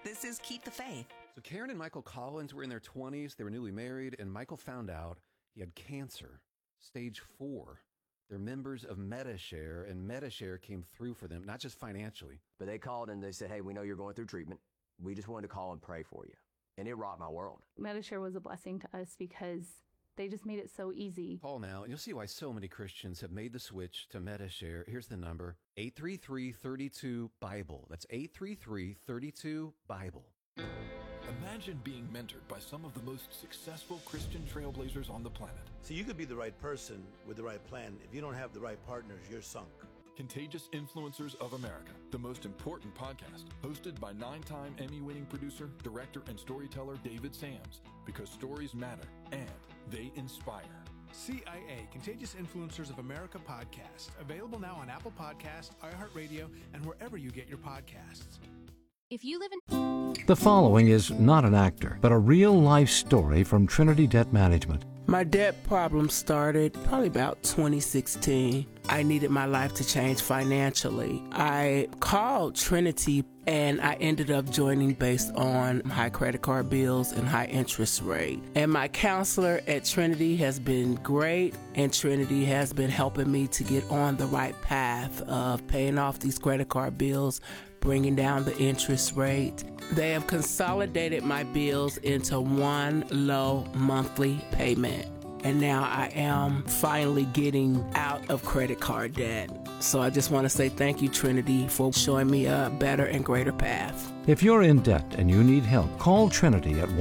This is Keep the Faith. So Karen and Michael Collins were in their 20s. They were newly married, and Michael found out he had cancer, stage 4. They're members of Medi-Share, and Medi-Share came through for them, not just financially. But they called and they said, hey, we know you're going through treatment. We just wanted to call and pray for you. And it rocked my world. Medi-Share was a blessing to us because they just made it so easy. Call now, and you'll see why so many Christians have made the switch to Medi-Share. Here's the number, 833-32-BIBLE. That's 833-32-BIBLE. Imagine being mentored by some of the most successful Christian trailblazers on the planet. So you could be the right person with the right plan. If you don't have the right partners, you're sunk. Contagious Influencers of America, the most important podcast, hosted by 9-time Emmy-winning producer, director, and storyteller David Sams, because stories matter and they inspire. CIA, Contagious Influencers of America podcast, available now on Apple Podcasts, iHeartRadio, and wherever you get your podcasts. If you live in... The following is not an actor, but a real-life story from Trinity Debt Management. My debt problem started probably about 2016. I needed my life to change financially. I called Trinity and I ended up joining based on high credit card bills and high interest rate. And my counselor at Trinity has been great, and Trinity has been helping me to get on the right path of paying off these credit card bills, bringing down the interest rate. They have consolidated my bills into one low monthly payment. And now I am finally getting out of credit card debt. So I just want to say thank you, Trinity, for showing me a better and greater path. If you're in debt and you need help, call Trinity at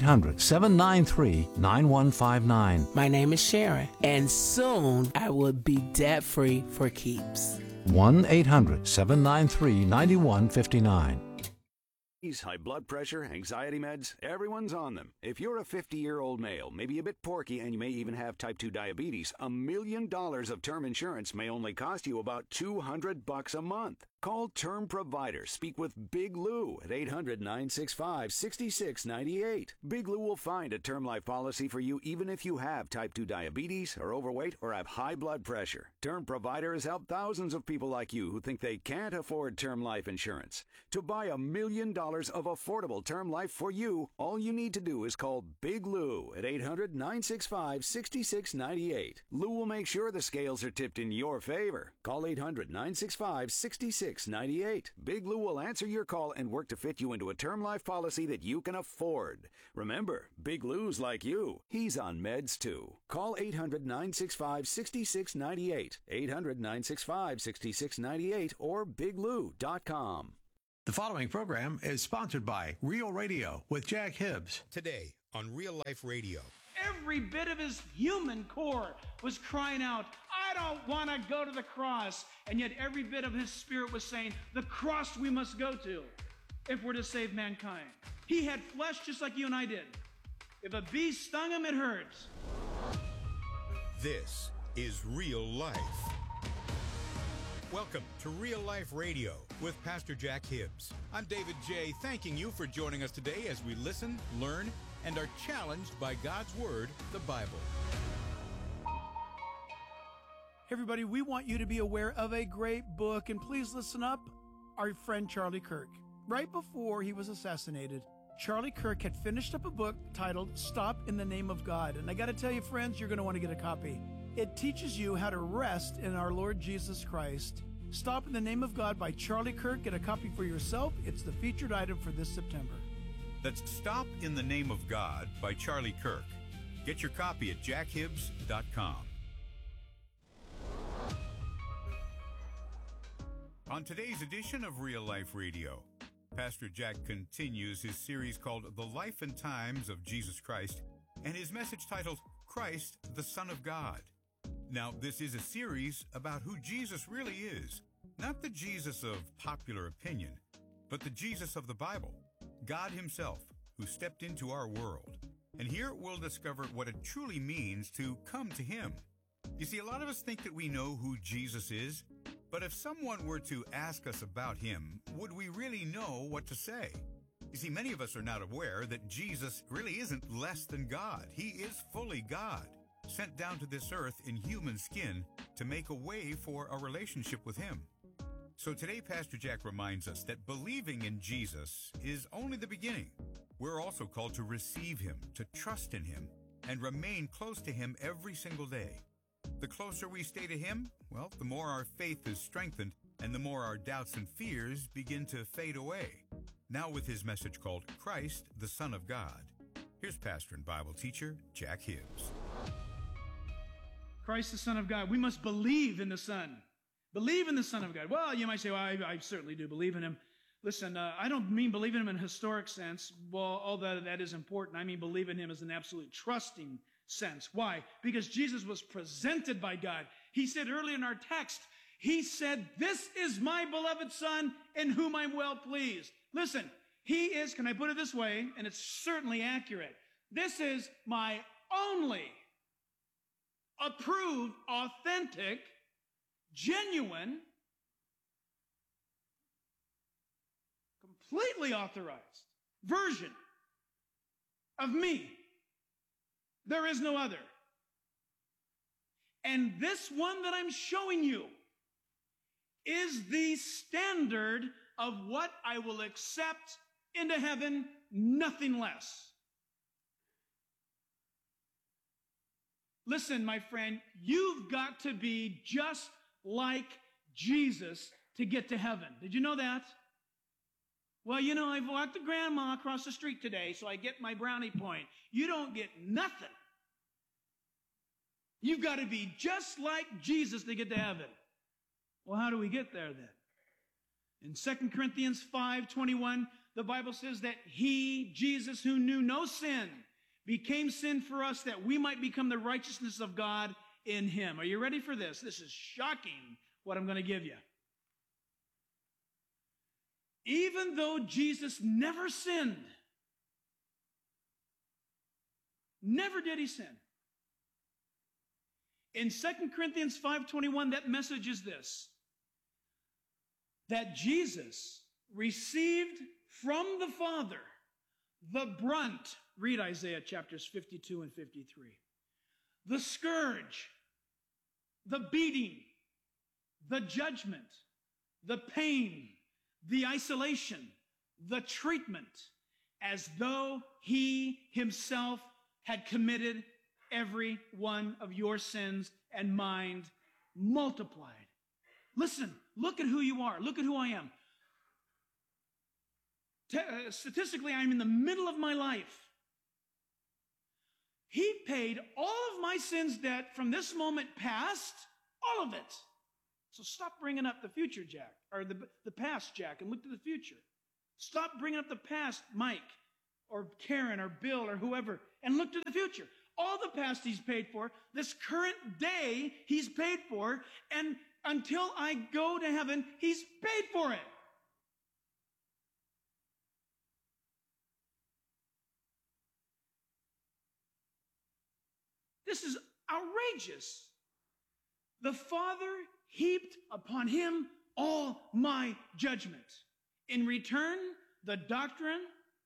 1-800-793-9159. My name is Sharon, and soon I will be debt-free for keeps. 1-800-793-9159. High blood pressure, anxiety meds, everyone's on them. If you're a 50-year-old male, maybe a bit porky, and you may even have type 2 diabetes, $1 million of term insurance may only cost you about $200 a month. Call Term Provider. Speak with Big Lou at 800-965-6698. Big Lou will find a term life policy for you even if you have type 2 diabetes, are overweight, or have high blood pressure. Term Provider has helped thousands of people like you who think they can't afford term life insurance. To buy $1 million of affordable term life for you, all you need to do is call Big Lou at 800-965-6698. Lou will make sure the scales are tipped in your favor. Call 800-965-6698. Big Lou will answer your call and work to fit you into a term life policy that you can afford. Remember, Big Lou's like you. He's on meds too. Call 800-965-6698, 800-965-6698, or biglou.com. The following program is sponsored by Real Radio with Jack Hibbs. Today on Real Life Radio. Every bit of his human core was crying out, I don't want to go to the cross. And yet every bit of his spirit was saying, the cross we must go to if we're to save mankind. He had flesh just like you and I did. If a bee stung him, it hurts. This is Real Life. Welcome to Real Life Radio with Pastor Jack Hibbs. I'm David J., thanking you for joining us today as we listen, learn, and are challenged by God's Word, the Bible. Everybody, we want you to be aware of a great book, and please listen up. Our friend Charlie Kirk. Right before he was assassinated, Charlie Kirk had finished up a book titled Stop in the Name of God. And I got to tell you, friends, you're going to want to get a copy. It teaches you how to rest in our Lord Jesus Christ. Stop in the Name of God by Charlie Kirk. Get a copy for yourself. It's the featured item for this September. That's Stop in the Name of God by Charlie Kirk. Get your copy at jackhibbs.com. On today's edition of Real Life Radio, Pastor Jack continues his series called The Life and Times of Jesus Christ, and his message titled Christ, the Son of God. Now, this is a series about who Jesus really is, not the Jesus of popular opinion, but the Jesus of the Bible, God himself, who stepped into our world. And here we'll discover what it truly means to come to him. You see, a lot of us think that we know who Jesus is, but if someone were to ask us about him, would we really know what to say? You see, many of us are not aware that Jesus really isn't less than God. He is fully God, sent down to this earth in human skin to make a way for a relationship with him. So today, Pastor Jack reminds us that believing in Jesus is only the beginning. We're also called to receive him, to trust in him, and remain close to him every single day. The closer we stay to him, well, the more our faith is strengthened, and the more our doubts and fears begin to fade away. Now with his message called Christ, the Son of God, here's pastor and Bible teacher Jack Hibbs. Christ, the Son of God. We must believe in the Son. Believe in the Son of God. Well, you might say, well, I certainly do believe in him. Listen, I don't mean believe in him in a historic sense. Well, although that is important, I mean believe in him as an absolute trusting sense. Why? Because Jesus was presented by God. He said earlier in our text, he said, "This is my beloved Son in whom I'm well pleased." Listen, he is, can I put it this way, and it's certainly accurate, this is my only approved, authentic, genuine, completely authorized version of me. There is no other. And this one that I'm showing you is the standard of what I will accept into heaven, nothing less. Listen, my friend, you've got to be just like Jesus to get to heaven. Did you know that? Well, you know, I've walked to Grandma across the street today, so I get my brownie point. You don't get nothing. You've got to be just like Jesus to get to heaven. Well, how do we get there then? In 2 Corinthians 5:21, the Bible says that he, Jesus, who knew no sin, became sin for us that we might become the righteousness of God in him. Are you ready for this? This is shocking what I'm going to give you. Even though Jesus never sinned, never did he sin. In 2 Corinthians 5:21, that message is this: that Jesus received from the Father the brunt, read Isaiah chapters 52 and 53, the scourge, the beating, the judgment, the pain, the isolation, the treatment, as though he himself had committed every one of your sins and mine multiplied. Listen, look at who you are. Look at who I am. Statistically, I'm in the middle of my life. He paid all of my sins debt from this moment past, all of it. So stop bringing up the future, Jack, or the past, Jack, and look to the future. Stop bringing up the past, Mike, or Karen, or Bill, or whoever, and look to the future. All the past he's paid for, this current day he's paid for, and until I go to heaven, he's paid for it. This is outrageous. The Father heaped upon him all my judgment. In return, the doctrine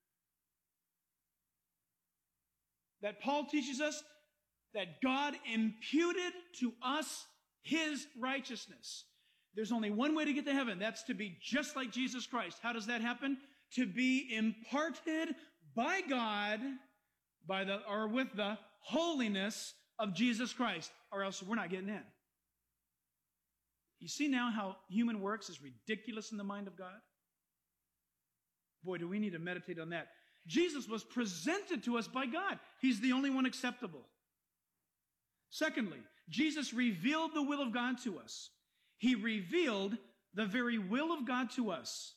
that Paul teaches us, that God imputed to us his righteousness. There's only one way to get to heaven. That's to be just like Jesus Christ. How does that happen? To be imparted by God with the holiness of Jesus Christ, or else we're not getting in. You see now how human works is ridiculous in the mind of God? Boy, do we need to meditate on that. Jesus was presented to us by God. He's the only one acceptable. Secondly, Jesus revealed the will of God to us. He revealed the very will of God to us.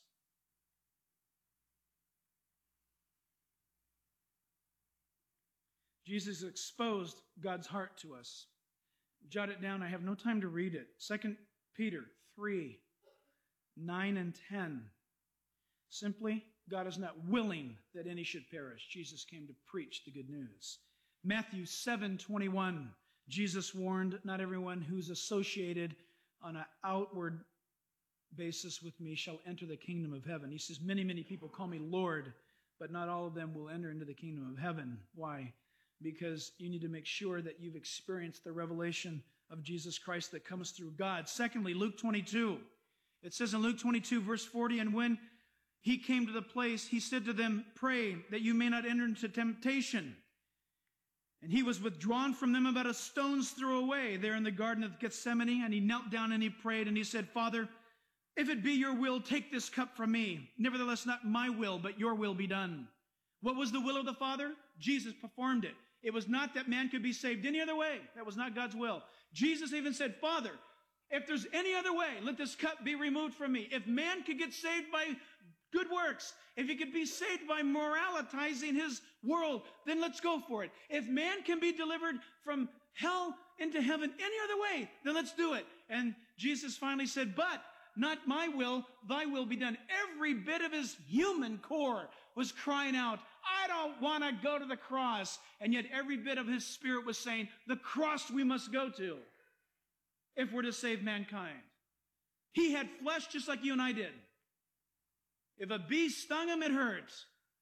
Jesus exposed God's heart to us. Jot it down. I have no time to read it. 2 Peter 3, 9 and 10. Simply, God is not willing that any should perish. Jesus came to preach the good news. Matthew 7:21. Jesus warned, not everyone who's associated on an outward basis with me shall enter the kingdom of heaven. He says, many, many people call me Lord, but not all of them will enter into the kingdom of heaven. Why? Because you need to make sure that you've experienced the revelation of Jesus Christ that comes through God. Secondly, Luke 22. It says in Luke 22, verse 40, and when he came to the place, he said to them, pray that you may not enter into temptation. And he was withdrawn from them about a stone's throw away there in the Garden of Gethsemane, and he knelt down and he prayed, and he said, Father, if it be your will, take this cup from me. Nevertheless, not my will, but your will be done. What was the will of the Father? Jesus performed it. It was not that man could be saved any other way. That was not God's will. Jesus even said, Father, if there's any other way, let this cup be removed from me. If man could get saved by good works, if he could be saved by moralitizing his world, then let's go for it. If man can be delivered from hell into heaven any other way, then let's do it. And Jesus finally said, but not my will, thy will be done. Every bit of his human core was crying out, I don't want to go to the cross. And yet every bit of his spirit was saying, the cross we must go to if we're to save mankind. He had flesh just like you and I did. If a bee stung him, it hurts.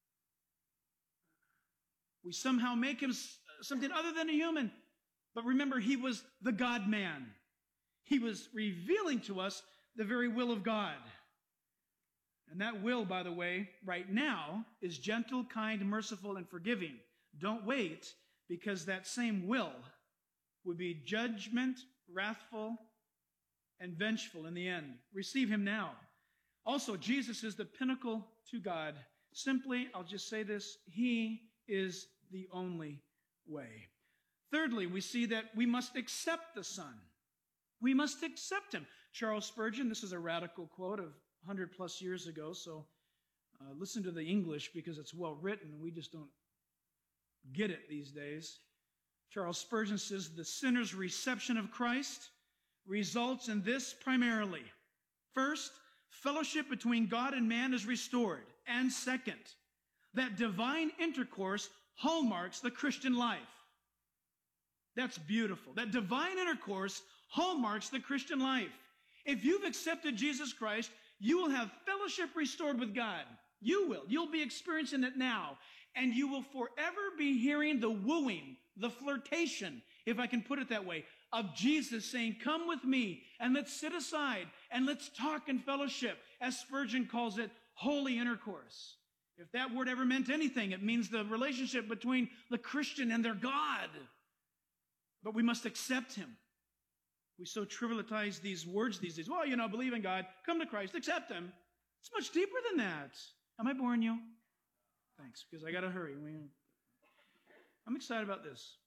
We somehow make him something other than a human. But remember, he was the God-man. He was revealing to us the very will of God. And that will, by the way, right now, is gentle, kind, merciful, and forgiving. Don't wait, because that same will would be judgment, wrathful, and vengeful in the end. Receive him now. Also, Jesus is the pinnacle to God. Simply, I'll just say this, he is the only way. Thirdly, we see that we must accept the Son. We must accept him. Charles Spurgeon, this is a radical quote of 100 plus years ago, so listen to the English because it's well written. We just don't get it these days. Charles Spurgeon says, the sinner's reception of Christ results in this primarily. First, fellowship between God and man is restored. And second, that divine intercourse hallmarks the Christian life. That's beautiful. That divine intercourse hallmarks the Christian life. If you've accepted Jesus Christ, you will have fellowship restored with God. You will. You'll be experiencing it now. And you will forever be hearing the wooing, the flirtation, if I can put it that way, of Jesus saying, come with me and let's sit aside and let's talk in fellowship, as Spurgeon calls it, holy intercourse. If that word ever meant anything, it means the relationship between the Christian and their God. But we must accept him. We so trivialize these words these days. Well, believe in God, come to Christ, accept him. It's much deeper than that. Am I boring you? Thanks, because I got to hurry. I'm excited about this.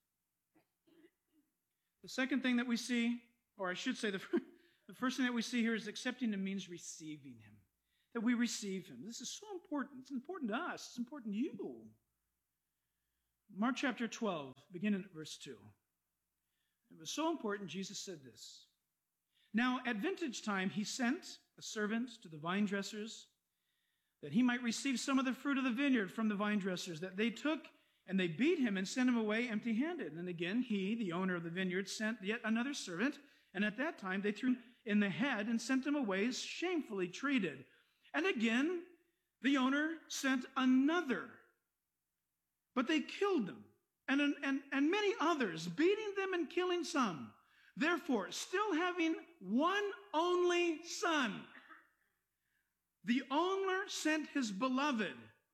The second thing that we see, or I should say the first thing that we see here is accepting him means receiving him. That we receive him. This is so important. It's important to us. It's important to you. Mark chapter 12, beginning at verse 2. It was so important, Jesus said this. Now, at vintage time, he sent a servant to the vine dressers that he might receive some of the fruit of the vineyard from the vine dressers, that they took and they beat him and sent him away empty-handed. And again, he, the owner of the vineyard, sent yet another servant, and at that time they threw him in the head and sent him away shamefully treated. And again, the owner sent another, but they killed them. And many others, beating them and killing some. Therefore, still having one only son, the owner sent his beloved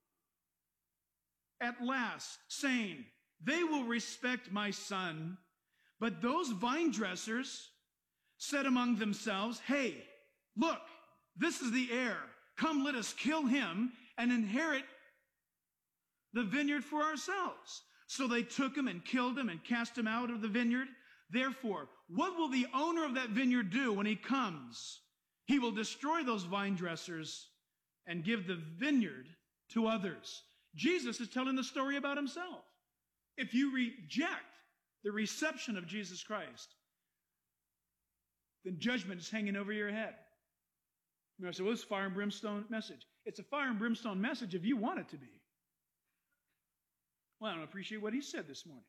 at last, saying, they will respect my son. But those vine dressers said among themselves, hey, look, this is the heir. Come, let us kill him and inherit the vineyard for ourselves. So they took him and killed him and cast him out of the vineyard. Therefore, what will the owner of that vineyard do when he comes? He will destroy those vine dressers and give the vineyard to others. Jesus is telling the story about himself. If you reject the reception of Jesus Christ, then judgment is hanging over your head. You know, so it's a fire and brimstone message. It's a fire and brimstone message if you want it to be. Well, I don't appreciate what he said this morning.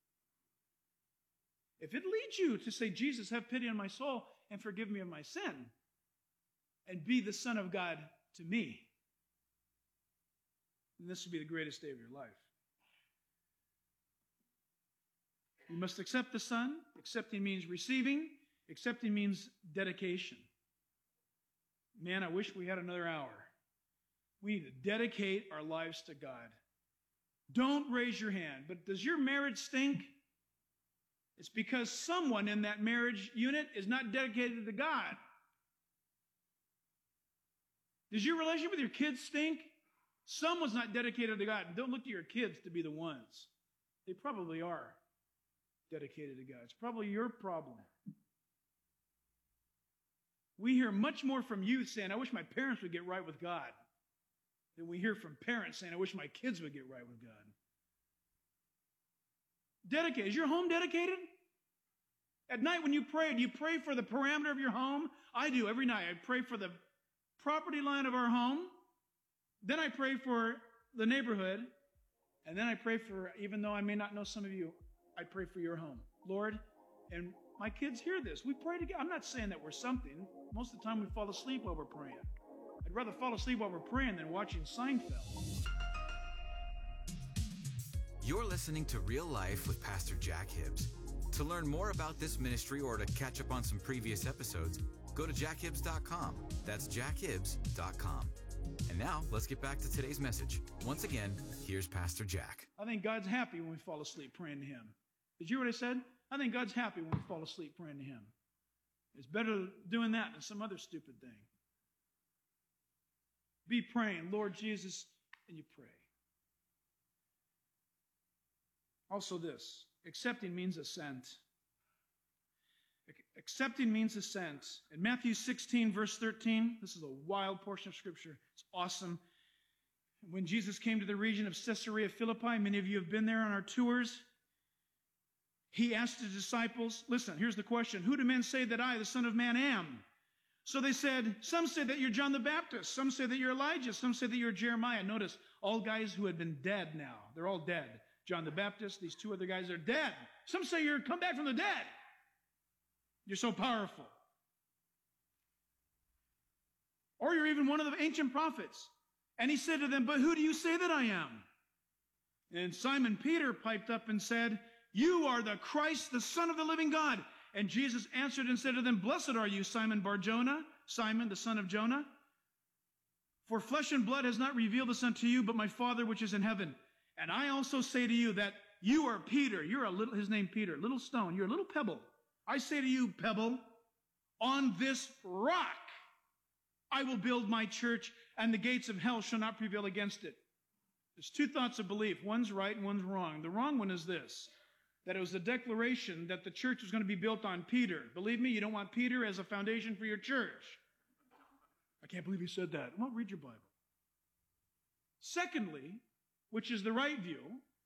If it leads you to say, Jesus, have pity on my soul and forgive me of my sin, and be the Son of God to me, then this will be the greatest day of your life. You must accept the Son. Accepting means receiving. Accepting means dedication. Man, I wish we had another hour. We need to dedicate our lives to God. Don't raise your hand, but does your marriage stink? It's because someone in that marriage unit is not dedicated to God. Does your relationship with your kids stink? Someone's not dedicated to God. Don't look to your kids to be the ones. They probably are dedicated to God. It's probably your problem. We hear much more from youth saying, I wish my parents would get right with God, than we hear from parents saying, I wish my kids would get right with God. Dedicated. Is your home dedicated? At night when you pray, do you pray for the parameter of your home? I do every night. I pray for the property line of our home. Then I pray for the neighborhood. And then I pray for, even though I may not know some of you, I pray for your home. Lord, and my kids hear this. We pray together. I'm not saying that we're something. Most of the time we fall asleep while we're praying. I'd rather fall asleep while we're praying than watching Seinfeld. You're listening to Real Life with Pastor Jack Hibbs. To learn more about this ministry or to catch up on some previous episodes, go to jackhibbs.com. That's jackhibbs.com. And now, let's get back to today's message. Once again, here's Pastor Jack. I think God's happy when we fall asleep praying to Him. Did you hear what I said? I think God's happy when we fall asleep praying to Him. It's better doing that than some other stupid thing. Be praying, Lord Jesus, and you pray. Also this, accepting means assent. Accepting means assent. In Matthew 16, verse 13, this is a wild portion of Scripture. It's awesome. When Jesus came to the region of Caesarea Philippi, many of you have been there on our tours, He asked His disciples, listen, here's the question, who do men say that I, the Son of Man, am? So they said, some say that you're John the Baptist, some say that you're Elijah, some say that you're Jeremiah. Notice, all guys who had been dead now. They're all dead. John the Baptist, these two other guys are dead. Some say you're come back from the dead. You're so powerful. Or you're even one of the ancient prophets. And He said to them, but who do you say that I am? And Simon Peter piped up and said, you are the Christ, the Son of the living God. And Jesus answered and said to them, blessed are you, Simon Bar-Jonah, Simon, the son of Jonah. For flesh and blood has not revealed this unto you, but my Father which is in heaven. And I also say to you that you are Peter. You're a little, his name Peter, little stone. You're a little pebble. I say to you, pebble, on this rock I will build my church, and the gates of hell shall not prevail against it. There's two thoughts of belief. One's right and one's wrong. The wrong one is this, that it was a declaration that the church was going to be built on Peter. Believe me, you don't want Peter as a foundation for your church. I can't believe he said that. Well, read your Bible. Secondly, which is the right view,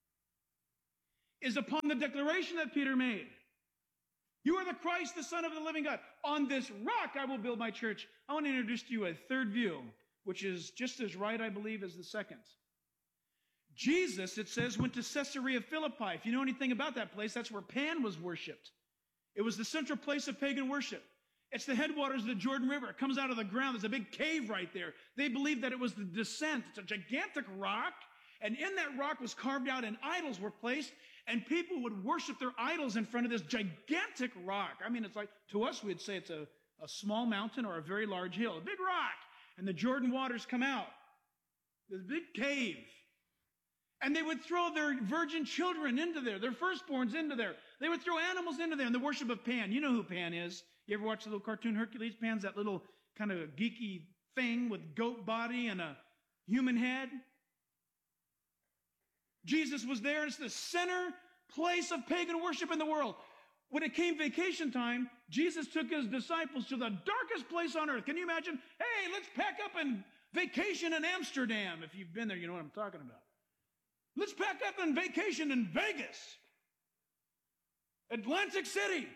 is upon the declaration that Peter made. You are the Christ, the Son of the living God. On this rock I will build my church. I want to introduce to you a third view, which is just as right, I believe, as the second. Jesus, it says, went to Caesarea Philippi. If you know anything about that place, that's where Pan was worshipped. It was the central place of pagan worship. It's the headwaters of the Jordan River. It comes out of the ground. There's a big cave right there. They believed that it was the descent. It's a gigantic rock. And in that rock was carved out and idols were placed. And people would worship their idols in front of this gigantic rock. I mean, it's like, to us, we'd say it's a small mountain or a very large hill. A big rock. And the Jordan waters come out. There's a big cave. And they would throw their virgin children into there, their firstborns into there. They would throw animals into there in the worship of Pan. You know who Pan is. You ever watch the little cartoon Hercules? Pan's that little kind of geeky thing with goat body and a human head. Jesus was there. It's the center place of pagan worship in the world. When it came vacation time, Jesus took His disciples to the darkest place on earth. Can you imagine? Hey, let's pack up and vacation in Amsterdam. If you've been there, you know what I'm talking about. Let's pack up and vacation in Vegas, Atlantic City,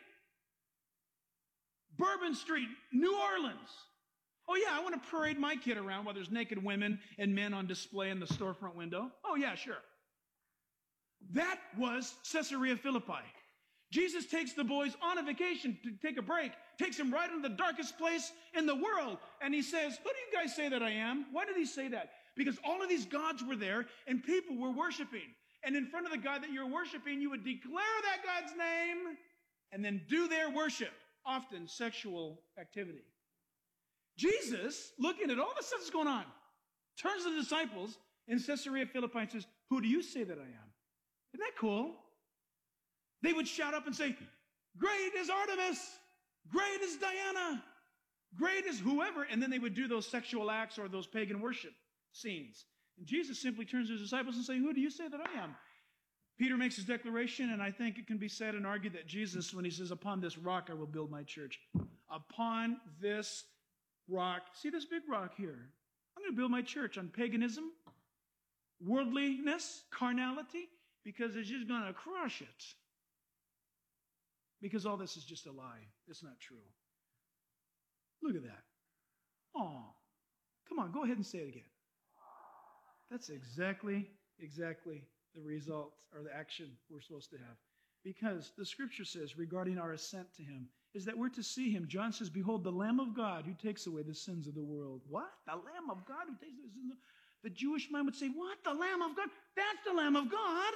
Bourbon Street, New Orleans. Oh yeah, I want to parade my kid around while there's naked women and men on display in the storefront window. Oh yeah, sure. That was Caesarea Philippi. Jesus takes the boys on a vacation to take a break, takes them right into the darkest place in the world, and He says, who do you guys say that I am? Why did He say that? Because all of these gods were there and people were worshiping. And in front of the God that you're worshiping, you would declare that God's name and then do their worship, often sexual activity. Jesus, looking at all the stuff that's going on, turns to the disciples in Caesarea Philippi and says, who do you say that I am? Isn't that cool? They would shout up and say, great is Artemis, great is Diana, great is whoever, and then they would do those sexual acts or those pagan worship scenes. And Jesus simply turns to his disciples and says, who do you say that I am? Peter makes his declaration, and I think it can be said and argued that Jesus, when he says, upon this rock I will build my church. Upon this rock, see this big rock here? I'm going to build my church on paganism, worldliness, carnality, because it's just going to crush it. Because all this is just a lie. It's not true. Look at that. Oh, come on, go ahead and say it again. That's exactly the result or the action we're supposed to have. Because the scripture says regarding our ascent to him is that we're to see him. John says, behold, the Lamb of God who takes away the sins of the world. What? The Lamb of God who takes away the sins of the world? The Jewish mind would say, what? The Lamb of God? That's the Lamb of God.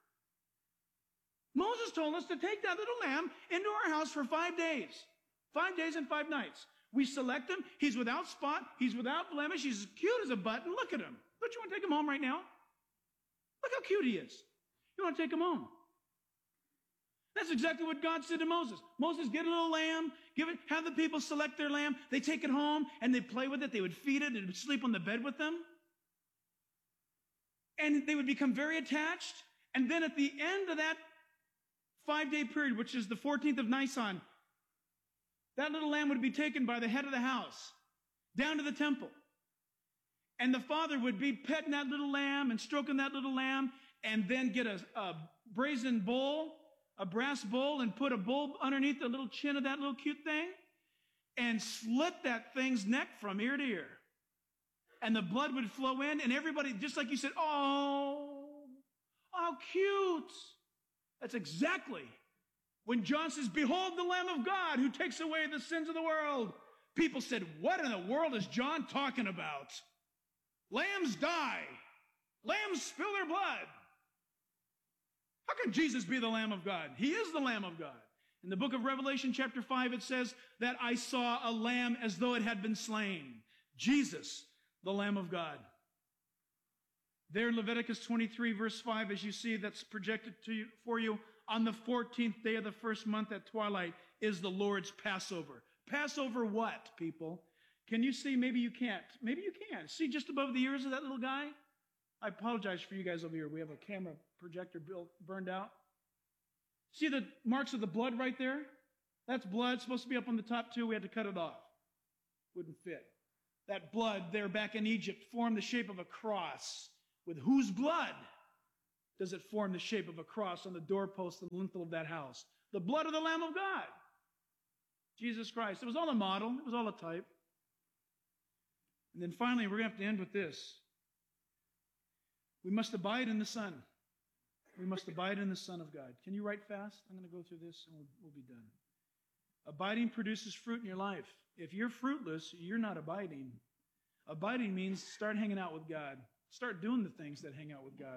Moses told us to take that little lamb into our house for 5 days. 5 days and 5 nights. We select him. He's without spot. He's without blemish. He's as cute as a button. Look at him. Don't you want to take him home right now? Look how cute he is. You want to take him home. That's exactly what God said to Moses. Moses, get a little lamb, have the people select their lamb. They take it home and they play with it. They would feed it. It would sleep on the bed with them. And they would become very attached. And then at the end of that 5-day period, which is the 14th of Nisan, that little lamb would be taken by the head of the house down to the temple. And the father would be petting that little lamb and stroking that little lamb and then get a brazen bowl, a brass bowl, and put a bowl underneath the little chin of that little cute thing and slit that thing's neck from ear to ear. And the blood would flow in, and everybody, just like you said, oh, how cute. That's exactly when John says, behold the Lamb of God who takes away the sins of the world. People said, what in the world is John talking about? Lambs die. Lambs spill their blood. How can Jesus be the Lamb of God? He is the Lamb of God. In the book of Revelation chapter 5, it says that I saw a lamb as though it had been slain. Jesus, the Lamb of God. There in Leviticus 23, verse 5, as you see, that's projected for you, on the 14th day of the first month at twilight is the Lord's Passover. Passover what, people? Can you see? Maybe you can't. Maybe you can. See just above the ears of that little guy? I apologize for you guys over here. We have a camera projector burned out. See the marks of the blood right there? That's blood. It's supposed to be up on the top too. We had to cut it off. Wouldn't fit. That blood there back in Egypt formed the shape of a cross. With whose blood does it form the shape of a cross on the doorpost and lintel of that house? The blood of the Lamb of God. Jesus Christ. It was all a model. It was all a type. And then finally, we're going to have to end with this. We must abide in the Son. We must abide in the Son of God. Can you write fast? I'm going to go through this and we'll be done. Abiding produces fruit in your life. If you're fruitless, you're not abiding. Abiding means start hanging out with God. Start doing the things that hang out with God.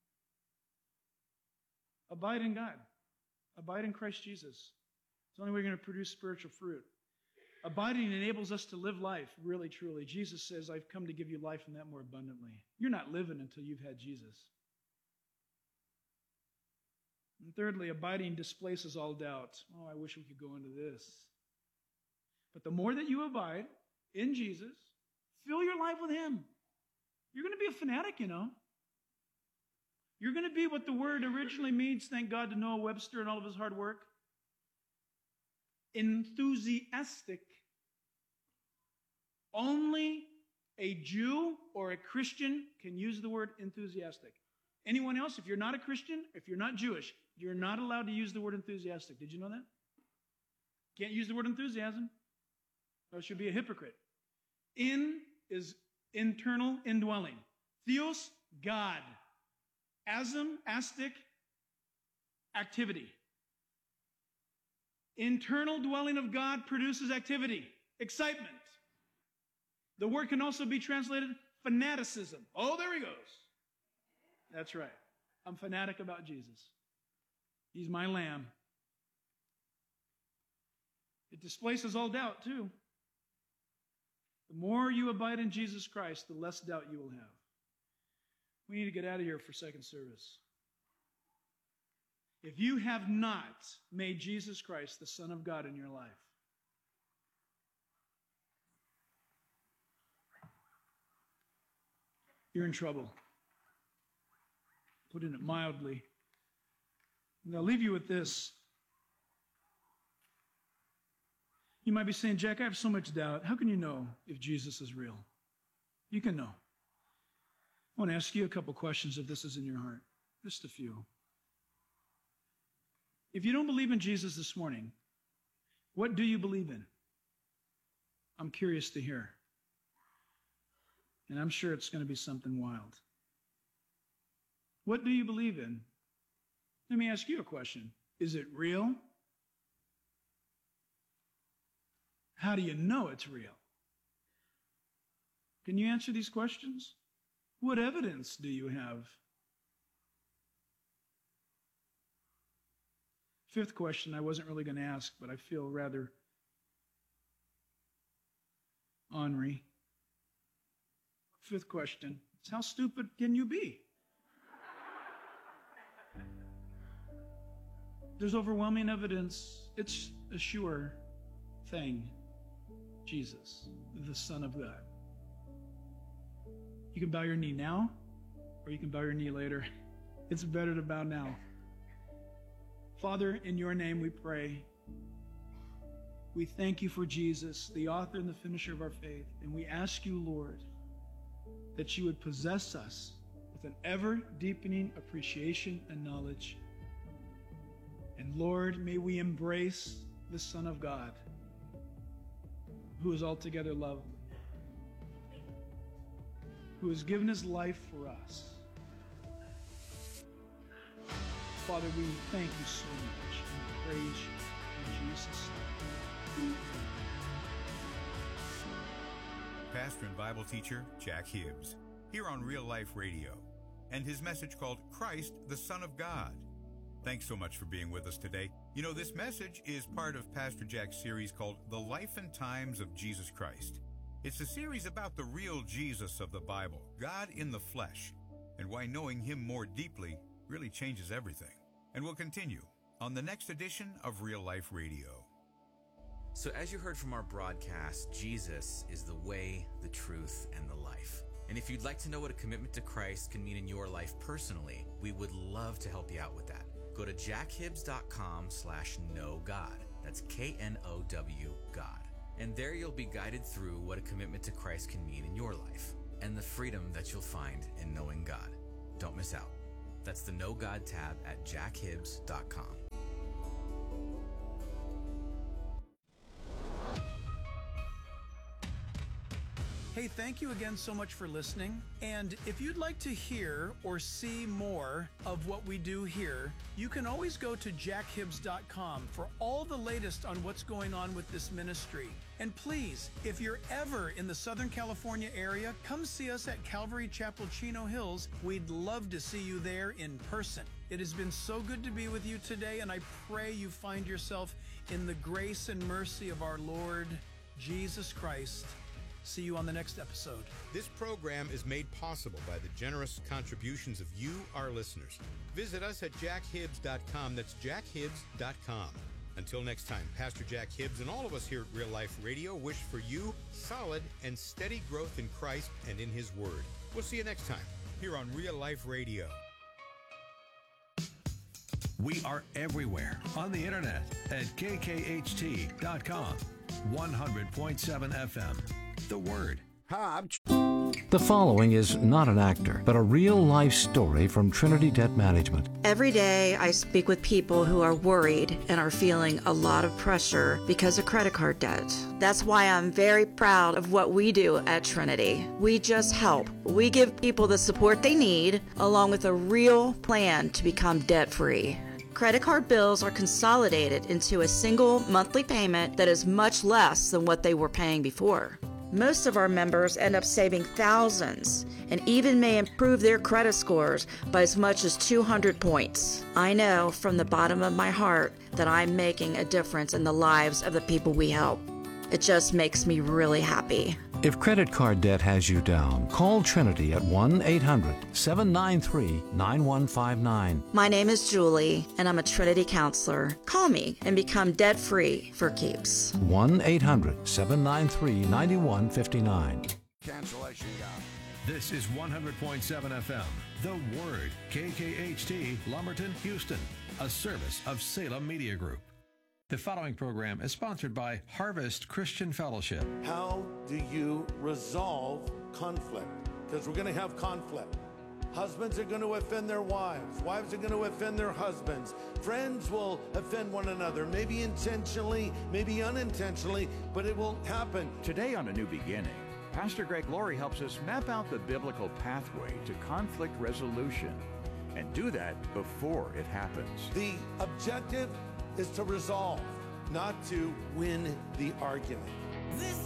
Abide in God. Abide in Christ Jesus. It's the only way you're going to produce spiritual fruit. Abiding enables us to live life, really, truly. Jesus says, I've come to give you life and that more abundantly. You're not living until you've had Jesus. And thirdly, abiding displaces all doubt. Oh, I wish we could go into this. But the more that you abide in Jesus, fill your life with Him. You're going to be a fanatic, you know. You're going to be what the word originally means, thank God to Noah Webster and all of his hard work. Enthusiastic. Only a Jew or a Christian can use the word enthusiastic. Anyone else, if you're not a Christian, if you're not Jewish, you're not allowed to use the word enthusiastic. Did you know that? Can't use the word enthusiasm, or else you'll be a hypocrite. In is internal indwelling. Theos, God. Asm, astic, activity. Internal dwelling of God produces activity, excitement. The word can also be translated fanaticism. Oh, there he goes. That's right. I'm fanatic about Jesus. He's my lamb. It displaces all doubt, too. The more you abide in Jesus Christ, the less doubt you will have. We need to get out of here for second service. If you have not made Jesus Christ the Son of God in your life, you're in trouble. Putting it mildly. And I'll leave you with this. You might be saying, Jack, I have so much doubt. How can you know if Jesus is real? You can know. I want to ask you a couple questions if this is in your heart. Just a few. If you don't believe in Jesus this morning, what do you believe in? I'm curious to hear. And I'm sure it's going to be something wild. What do you believe in? Let me ask you a question. Is it real? How do you know it's real? Can you answer these questions? What evidence do you have? Fifth question I wasn't really going to ask, but I feel rather ornery. Fifth question is, how stupid can you be? There's overwhelming evidence. It's a sure thing. Jesus, the Son of God. You can bow your knee now, or you can bow your knee later. It's better to bow now. Father, in your name we pray. We thank you for Jesus, the author and the finisher of our faith. And we ask you, Lord, that you would possess us with an ever-deepening appreciation and knowledge. And Lord, may we embrace the Son of God, who is altogether lovely, who has given his life for us. Father, we thank you so much and praise you in Jesus' name. Pastor and Bible teacher Jack Hibbs, here on Real Life Radio, and his message called Christ, the Son of God. Thanks so much for being with us today. You know, this message is part of Pastor Jack's series called The Life and Times of Jesus Christ. It's a series about the real Jesus of the Bible, God in the flesh, and why knowing him more deeply really changes everything. And we'll continue on the next edition of Real Life Radio. So as you heard from our broadcast, Jesus is the way, the truth, and the life. And if you'd like to know what a commitment to Christ can mean in your life personally, we would love to help you out with that. Go to jackhibbs.com/knowgod. That's KNOW God. And there you'll be guided through what a commitment to Christ can mean in your life and the freedom that you'll find in knowing God. Don't miss out. That's the Know God tab at jackhibbs.com. Hey, thank you again so much for listening. And if you'd like to hear or see more of what we do here, you can always go to jackhibbs.com for all the latest on what's going on with this ministry. And please, if you're ever in the Southern California area, come see us at Calvary Chapel, Chino Hills. We'd love to see you there in person. It has been so good to be with you today, and I pray you find yourself in the grace and mercy of our Lord Jesus Christ. See you on the next episode. This program is made possible by the generous contributions of you, our listeners. Visit us at jackhibbs.com. That's jackhibbs.com. Until next time, Pastor Jack Hibbs and all of us here at Real Life Radio wish for you solid and steady growth in Christ and in His Word. We'll see you next time here on Real Life Radio. We are everywhere on the internet at kkht.com. 100.7 FM. The Word. The following is not an actor, but a real-life story from Trinity Debt Management. Every day I speak with people who are worried and are feeling a lot of pressure because of credit card debt. That's why I'm very proud of what we do at Trinity. We just help. We give people the support they need, along with a real plan to become debt-free. Credit card bills are consolidated into a single monthly payment that is much less than what they were paying before. Most of our members end up saving thousands and even may improve their credit scores by as much as 200 points. I know from the bottom of my heart that I'm making a difference in the lives of the people we help. It just makes me really happy. If credit card debt has you down, call Trinity at 1-800-793-9159. My name is Julie, and I'm a Trinity counselor. Call me and become debt-free for keeps. 1-800-793-9159. Cancellation guy. This is 100.7 FM, The Word, KKHT, Lumberton, Houston, a service of Salem Media Group. The following program is sponsored by Harvest Christian Fellowship. How do you resolve conflict? Because we're going to have conflict. Husbands are going to offend their wives. Wives are going to offend their husbands. Friends will offend one another, maybe intentionally, maybe unintentionally, but it will happen. Today on A New Beginning, Pastor Greg Laurie helps us map out the biblical pathway to conflict resolution and do that before it happens. The objective is to resolve, not to win the argument.